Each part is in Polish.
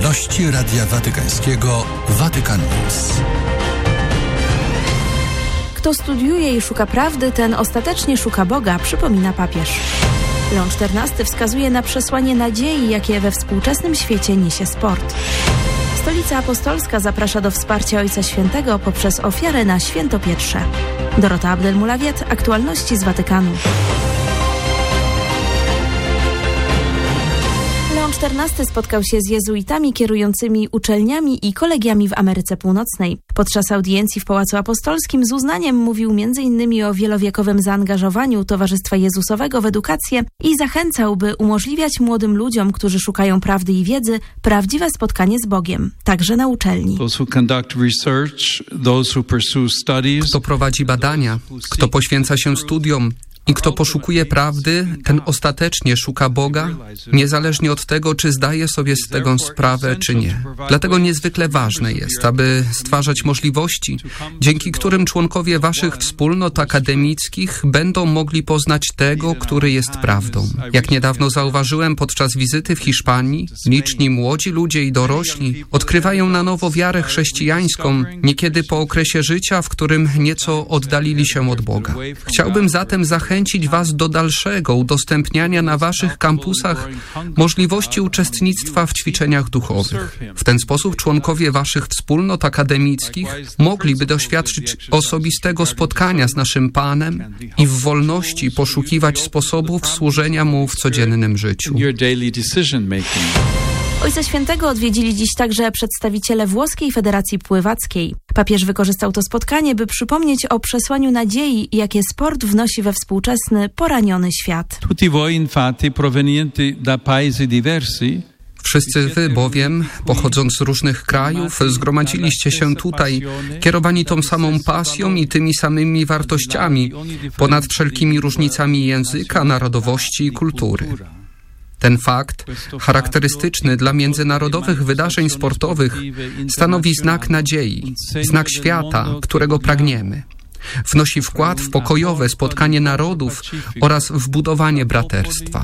Gości Radia Watykańskiego Vatican News. Kto studiuje i szuka prawdy, ten ostatecznie szuka Boga, przypomina papież. Leon XIV wskazuje na przesłanie nadziei, jakie we współczesnym świecie niesie sport. Stolica Apostolska zaprasza do wsparcia Ojca Świętego poprzez ofiarę na Święto Pietrze. Dorota Abdelmulawiet, aktualności z Watykanu. Leon XIV spotkał się z jezuitami kierującymi uczelniami i kolegiami w Ameryce Północnej. Podczas audiencji w Pałacu Apostolskim z uznaniem mówił m.in. o wielowiekowym zaangażowaniu Towarzystwa Jezusowego w edukację i zachęcał, by umożliwiać młodym ludziom, którzy szukają prawdy i wiedzy, prawdziwe spotkanie z Bogiem, także na uczelni. Kto prowadzi badania, kto poświęca się studiom i kto poszukuje prawdy, ten ostatecznie szuka Boga, niezależnie od tego, czy zdaje sobie z tego sprawę, czy nie. Dlatego niezwykle ważne jest, aby stwarzać możliwości, dzięki którym członkowie waszych wspólnot akademickich będą mogli poznać tego, który jest prawdą. Jak niedawno zauważyłem podczas wizyty w Hiszpanii, liczni młodzi ludzie i dorośli odkrywają na nowo wiarę chrześcijańską, niekiedy po okresie życia, w którym nieco oddalili się od Boga. Chciałbym zatem zachęcić was do dalszego udostępniania na waszych kampusach możliwości uczestnictwa w ćwiczeniach duchowych. W ten sposób członkowie waszych wspólnot akademickich mogliby doświadczyć osobistego spotkania z naszym Panem i w wolności poszukiwać sposobów służenia Mu w codziennym życiu. Ojca Świętego odwiedzili dziś także przedstawiciele Włoskiej Federacji Pływackiej. Papież wykorzystał to spotkanie, by przypomnieć o przesłaniu nadziei, jakie sport wnosi we współczesny, poraniony świat. Wszyscy wy bowiem, pochodząc z różnych krajów, zgromadziliście się tutaj, kierowani tą samą pasją i tymi samymi wartościami, ponad wszelkimi różnicami języka, narodowości i kultury. Ten fakt, charakterystyczny dla międzynarodowych wydarzeń sportowych, stanowi znak nadziei, znak świata, którego pragniemy. Wnosi wkład w pokojowe spotkanie narodów oraz w budowanie braterstwa.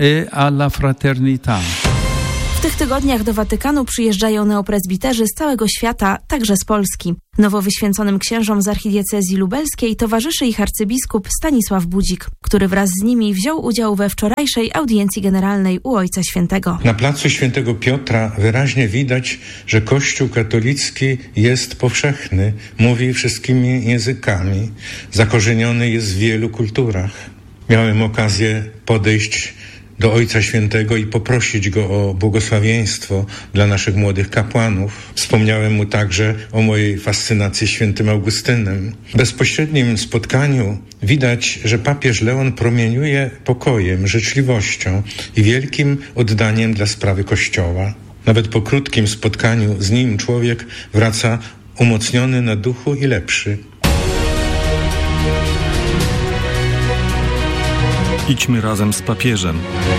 W tych tygodniach do Watykanu przyjeżdżają neopresbiterzy z całego świata, także z Polski. Nowo wyświęconym księżom z archidiecezji lubelskiej towarzyszy ich arcybiskup Stanisław Budzik, który wraz z nimi wziął udział we wczorajszej audiencji generalnej u Ojca Świętego. Na placu Świętego Piotra wyraźnie widać, że Kościół katolicki jest powszechny, mówi wszystkimi językami, zakorzeniony jest w wielu kulturach. Miałem okazję podejść do Ojca Świętego i poprosić Go o błogosławieństwo dla naszych młodych kapłanów. Wspomniałem Mu także o mojej fascynacji świętym Augustynem. W bezpośrednim spotkaniu widać, że papież Leon promieniuje pokojem, życzliwością i wielkim oddaniem dla sprawy Kościoła. Nawet po krótkim spotkaniu z nim człowiek wraca umocniony na duchu i lepszy. Idźmy razem z papieżem.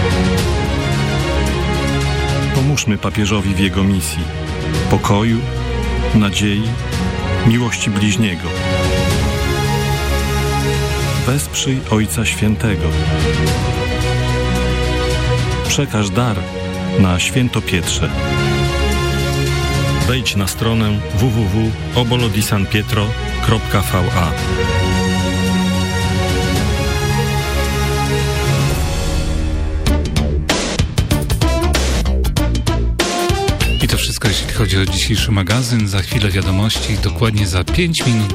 Pomóżmy papieżowi w jego misji pokoju, nadziei, miłości bliźniego. Wesprzyj Ojca Świętego. Przekaż dar na Święto Pietrze. Wejdź na stronę www.obolodisanpietro.va. I to wszystko, jeśli chodzi o dzisiejszy magazyn. Za chwilę wiadomości, dokładnie za 5 minut.